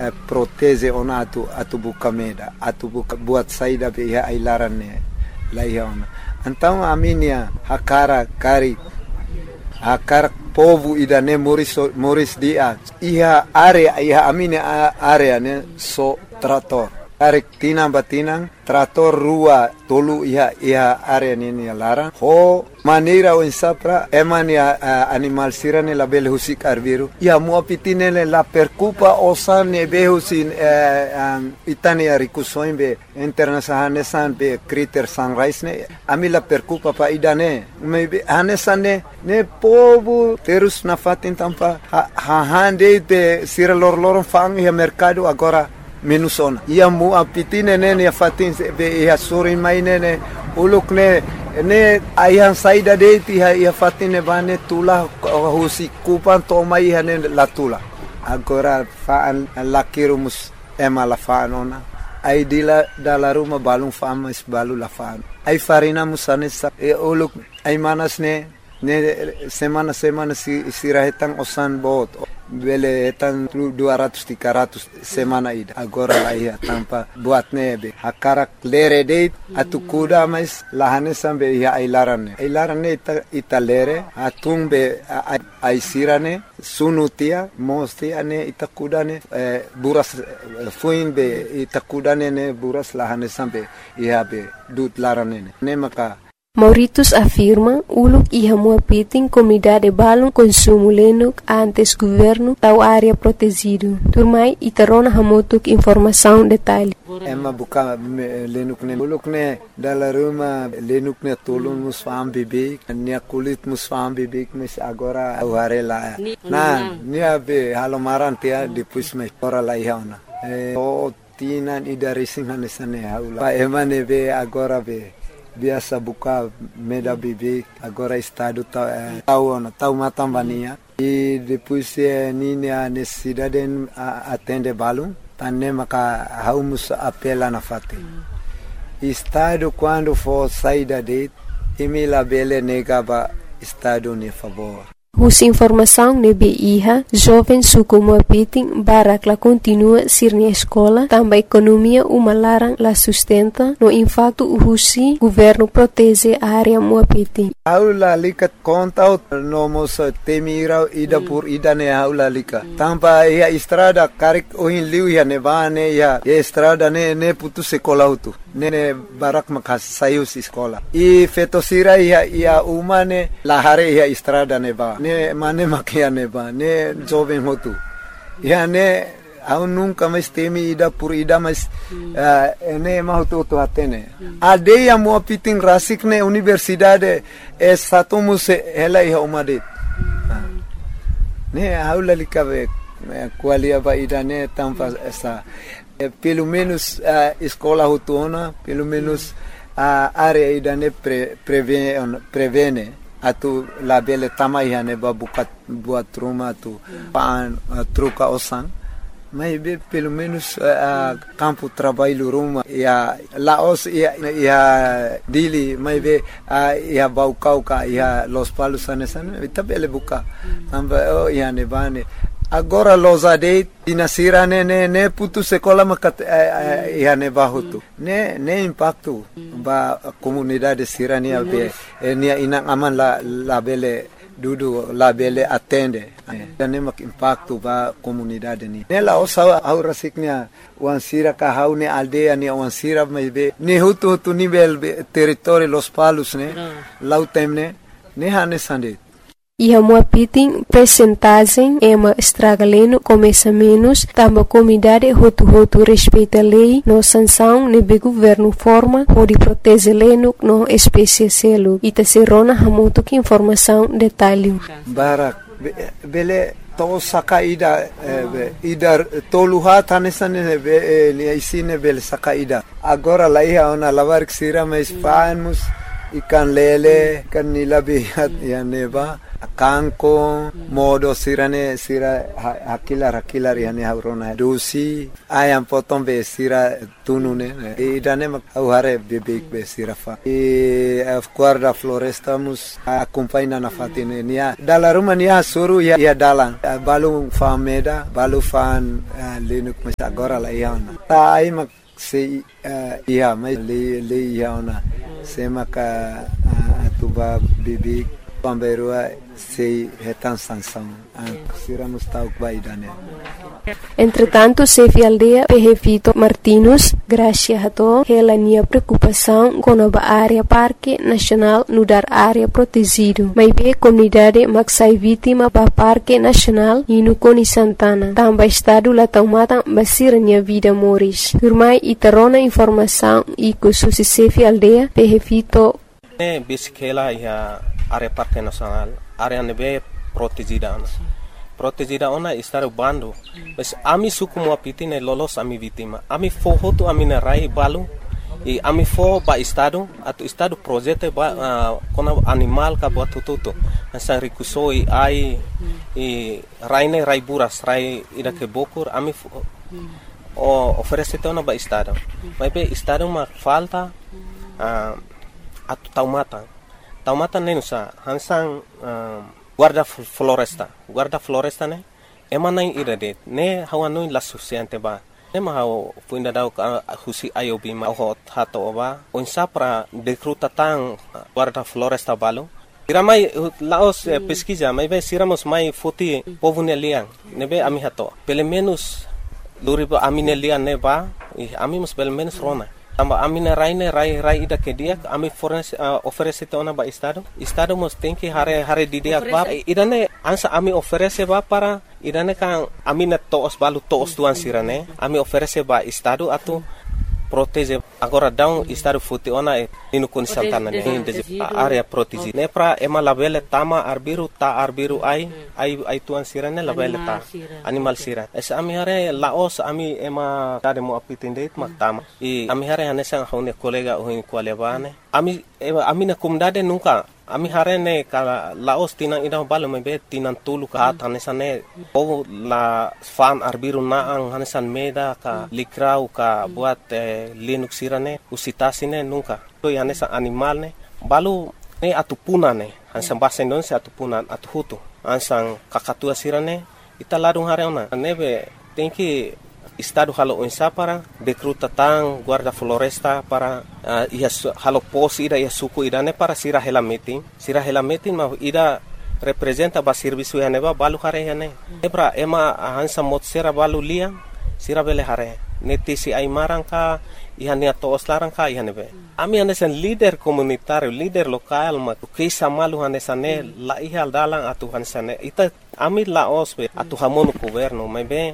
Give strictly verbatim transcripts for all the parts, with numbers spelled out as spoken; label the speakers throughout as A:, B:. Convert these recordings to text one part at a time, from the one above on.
A: uh, protese ona atu atu buka meda, atu buka buat saida be iha ailaran ne laiha ona. Então a minha hakara kari hakara povo ida ne moris moris dia iha area iha a minha area ne so trator. Tarik tinang batinang trator rua tolu iha iha area ni larang ho maneira o insapra emania uh, animal sirane la bele husik arbiru ia mua pitinele la percupa osane behusin uh, um, itani arikusoin be internasahane san be critter sunrise ne ami la percupa pa idane me hanesane ne povo terus na fatin tampa ha, ha hande be sira lor lor fang ia mercado agora menos ona ia mu apitine ne ne fatin be ia sorin mai ne ne uluk ne ne aihan saida de ti ia fatine bane tula husi kupan to mai hane la tula agora fa lakirumus ema la fa nona ai dila dalla ruma balun fama is balu la fa ai farina musane sa e uluk ai manas ne ne semana semana si sirahetan osan bot bele etan dua ratus tiga ratus semana ida agora la ia tampa buat nebe hakarak lere date atu kuda mais lahane sambe ia ailaran ailaran ita ita lere atung be aisirane sunutia mosti ane ita kudane buras fuin be ita kudane ne buras lahane sambe ia be dut larane ne maka
B: Mauritius afirma uluk iha mua piting comunidade balon consumo lenuk antes governo tau área protegido. Turmai itarona hamutuk informação detalhe.
A: Emma buka lenuk ne uluk ne dala ruma lenuk ne tolun musfam bibik nia kulit musfam bibik mes agora aware la. Na nia be halomaran tia depois me ora la ihauna. O tinan ida racing hanesane haula. Pa emane be agora be biasa buka meda bibi agora estado tau eh, tau na tau matambania e depois eh, nini a necessidade a atende balum tanne maka haumus apela na fate estado quando for saída de emila bele negaba estado ne favor.
B: Hus informação nebe iha, jovem sukumu piting barak la continua sirni escola, também economia uma larang la sustenta, no impacto husi governo protege a área mua piting.
A: Aula likat kontaut no mos temira ida por ida ne aula lika. Tampa ia estrada karik ohin liu ia nevane ia estrada ne ne putu sekolah utu. Ne ne barak makas sayus escola. I fetosira ia ia umane lahare ia estrada neva. Ne mane makia neba ne jovem hotu ya ne au nunca mais temi ida por ida mas uh, ne mahutu to atene adeia mo pitin rasik ne universidade é satumus ela ia umade ne aula likabe qualia ba ida ne tampa essa pelo menos a escola hutuna pelo menos a área ida ne pre, prevene prevene atu la bele tamai hane ba bukat buat rumah tu pan uh, truca osan mas be pelo menos uh, campo trabalho rumah ya laos ya ya dili mas be uh, ya baukau ka ya los palos anesan ita bele buka tamba oh ya ne bane agora los ade dinasira ne ne ne putu sekolah makat uh, ya ne bahutu ne ne impacto ba comunidade sirania be nia inang aman la la bele dudu la bele atende ne mak impacto ba comunidade ni ne la osa aura siknya wan sira ka haune aldea ni wan sira me be ne hutu hutu nivel territorio los palos ne lautemne ne hane sande.
B: Iha mua piting percentagem ema estragaleno começa menos, tamba comunidade hotu-hotu respeita lei, no sanção nebe governo forma, pode proteger leno no espécie selo, ita serona hamuto que informação detalhe.
A: Barak, bele to saka ida ida toluha tanesane be ni isine bele saka ida. Agora la iha ona lavar sira mais famus ikan lele kan nilabi ya neba kangkong, modo sirane sira hakilar hakilar yani haurona dusi ayam potong be sira tunune idane mak hare bebek be sira fa e guarda floresta mus accompagna na fatine nia dalla Romania suru ya ya dalang balu fameda balu fan lenuk mas agora la iana tai mak se ia mai le le iana se maka atuba bebek Pamberua sei retan sansão siramos tau baidane.
B: Entretanto, Sefi Aldea Pejefito Martinus, graças a to, ela tinha preocupação com a área Parque Nacional no dar área protegido. Mas bem comunidade maxai vítima para Parque Nacional e no Coni Santana. Também estado lá tomada basira minha vida moris. Turmai e tarona informação e com susi Sefi Aldea Pejefito.
C: É bisquela e a área Parque Nacional, área nebe protegida. Protegida ona estar bando. Mas ami suku mo apitine lolos ami vítima. Ami forro tu ami na rai balu e ami for ba estado atu estado projeto ba uh, kona animal ka buat tututu. Asa rikusoi ai e raine rai buras rai ida ke bokur ami o oferece tona ba estado. Mas be estado ma falta uh, atu taumata. Taumata nenusa hansang uh, guarda floresta guarda floresta ne emanai irade ne hawanui la suficiente ba ne ma hau puinda dau ka husi ayobi ma ho hato ba onsa pra decruta tang guarda floresta balu iramai laos eh, pesquisa mai be siramos mai foti povunelian ne be ami hato pelo menos luriba aminelian ne ba e ami mus pelo menos rona Amba amina raine rai rai ida ke dia ami fornece uh, oferece tona ba estado estado mos tem que hare hare di dia ba idane ansa ami oferece ba para idane kan amina toos balu toos tuan sirane ami oferece ba estado atu protege agora down estado futi ona e inu kun santana ne de area protege ne pra ema labele tama arbiru ta arbiru ai ai ai tuan sirane labele ta animal sira es ami hare laos ami ema tade mo apitinde mak tama e ami hare hanesang haune kolega ohin kwalebane ami ami na kumdade nunca ami hare ne ka laos tinang ida balo mebe tinang tulu ka hanesane o la fan arbiru na ang hanesan meda ka likrau ka buat eh, linuk sirane usitasine nunca to hanesa animal ne balu ne atupuna ne hansan basen don se atupunan atuhutu hansan kakatua sirane ita ladung hare ona nebe tem que estado halo onsa para decruta tang guarda floresta para uh, ia halo pos ida ia suku ida ne para sira hela meeting sira hela meeting ma ida representa ba serviço ya neba balu hare ya ne ebra ema hansa mot sera balu lia sira bele hare neti si ai marangka ihania tos larangka ihanebe ami hanesan leader komunitario leader lokal ma kisa malu hanesane la ihal dalang atu hanesane ita ami la osbe atu hamonu governo mebe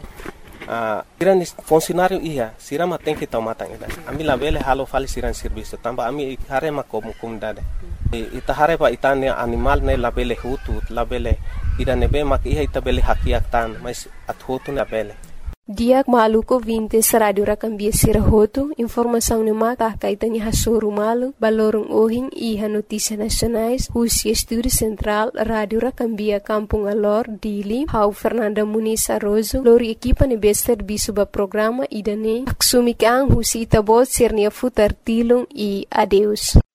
C: Uh, siran funcionário ia sirama tem que tomar tang ida ami la bele halo fali siran serviço tamba ami hare ma como comunidade e ita hare pa itane animal ne la bele hutu la bele ida nebe mak ia ita bele hakiak tan mas at hutu na bele
B: Diak maluko vinte radio rakambia sirahoto informação ne mata kaitani hasoru malu balorong ohing iha notícia nacionais husi estúdio central radio rakambia Kampung Alor Dili hau Fernanda Muniz Arrozo lori equipa ne bester bisuba programa idane aksumikang husi itabot sernia futar tilung e adeus